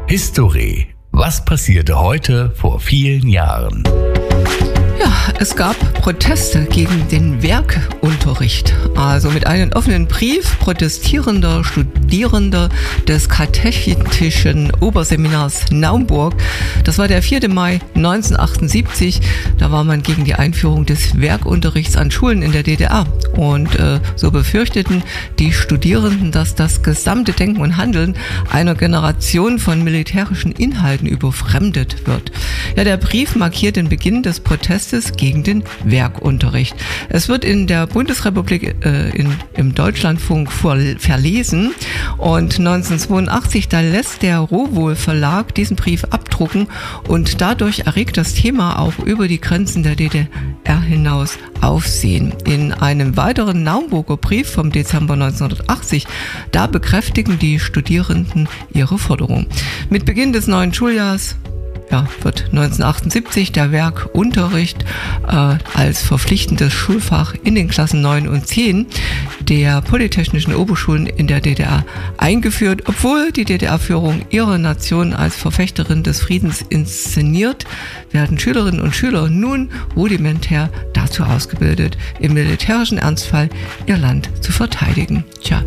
History. Was passierte heute vor vielen Jahren? Ja, es gab Proteste gegen den Werkunterricht. Also mit einem offenen Brief protestierender Studierender des Katechetischen Oberseminars Naumburg. Das war der 4. Mai 1978. Da war man gegen die Einführung des Werkunterrichts an Schulen in der DDR. Und so befürchteten die Studierenden, dass das gesamte Denken und Handeln einer Generation von militärischen Inhalten überfremdet wird. Ja, der Brief markiert den Beginn des Protestes gegen den Werkunterricht. Es wird in der Bundesrepublik im Deutschlandfunk verlesen und 1982, da lässt der Rowohl Verlag diesen Brief abdrucken und dadurch erregt das Thema auch über die Grenzen der DDR hinaus Aufsehen. In einem weiteren Naumburger Brief vom Dezember 1980, da bekräftigen die Studierenden ihre Forderung. Mit Beginn des neuen Schuljahres wird 1978 der Werkunterricht als verpflichtendes Schulfach in den Klassen 9 und 10 der polytechnischen Oberschulen in der DDR eingeführt, obwohl die DDR-Führung ihre Nation als Verfechterin des Friedens inszeniert, werden Schülerinnen und Schüler nun rudimentär dazu ausgebildet, im militärischen Ernstfall ihr Land zu verteidigen.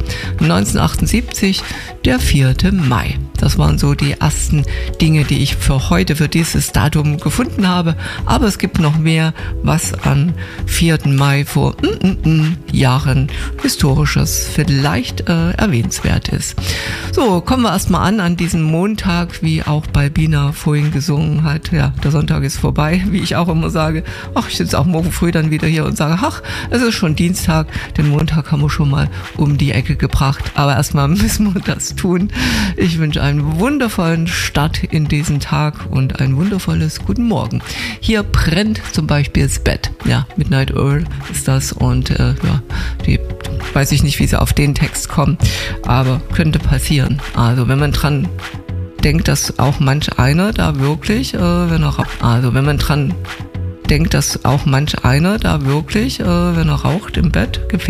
1978, der 4. Mai. Das waren so die ersten Dinge, die ich für heute, für dieses Datum gefunden habe. Aber es gibt noch mehr, was am 4. Mai vor Jahren Historisches vielleicht erwähnenswert ist. So, kommen wir erstmal an diesem Montag, wie auch Balbina vorhin gesungen hat. Ja, der Sonntag ist vorbei, wie ich auch immer sage. Ach, ich sitze auch morgen früh dann wieder hier und sage, ach, es ist schon Dienstag, den Montag haben wir schon mal um die Ecke gebracht. Aber erstmal müssen wir das tun. Ich wünsche einen wundervollen Start in diesen Tag und ein wundervolles Guten Morgen. Hier brennt zum Beispiel das Bett. Ja, Midnight Oil ist das und die weiß ich nicht, wie sie auf den Text kommen, aber könnte passieren. Also wenn man dran denkt, dass auch manch einer da wirklich, wenn er raucht im Bett, gefährlich